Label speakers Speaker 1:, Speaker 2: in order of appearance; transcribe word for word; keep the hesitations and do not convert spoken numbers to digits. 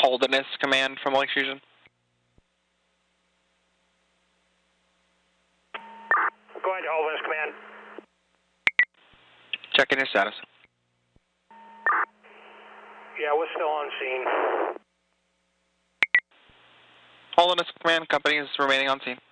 Speaker 1: Holderness Command from Lake Fusion.
Speaker 2: Go ahead, Holderness Command.
Speaker 1: Checking your status.
Speaker 2: Yeah, we're still on scene.
Speaker 1: Holderness Command, company is remaining on scene.